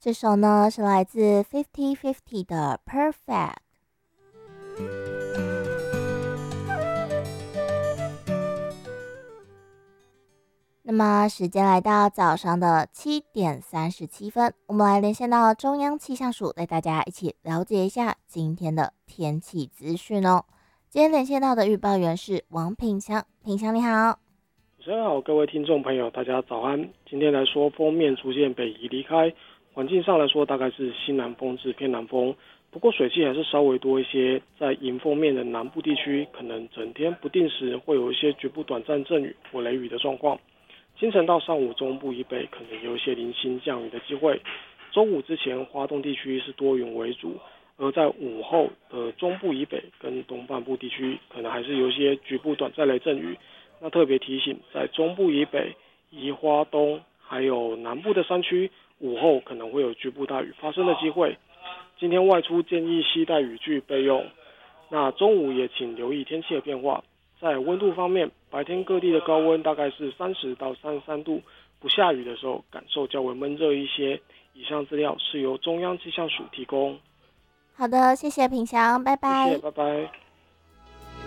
这首呢是来自 50/50的 Perfect。那么时间来到早上的7:37，我们来连线到中央气象署，带大家一起了解一下今天的天气资讯哦。今天连线到的预报员是王品强，品强你好。 主持人好，各位听众朋友，大家早安。今天来说，锋面逐渐北移离开，环境上来说大概是西南风至偏南风，不过水汽还是稍微多一些。在迎风面的南部地区，可能整天不定时会有一些局部短暂阵雨或雷雨的状况。清晨到上午，中部以北可能有一些零星降雨的机会。周五之前，花东地区是多云为主，而在午后的中部以北跟东半部地区，可能还是有一些局部短暂雷阵雨。那特别提醒，在中部以北、宜花东还有南部的山区，午后可能会有局部大雨发生的机会。今天外出建议携带雨具备用。那中午也请留意天气的变化。在温度方面，白天各地的高温大概是30到33度，不下雨的时候感受较为闷热一些。以上资料是由中央气象署提供。 好的，谢谢品祥，拜谢谢， 拜。 拜拜。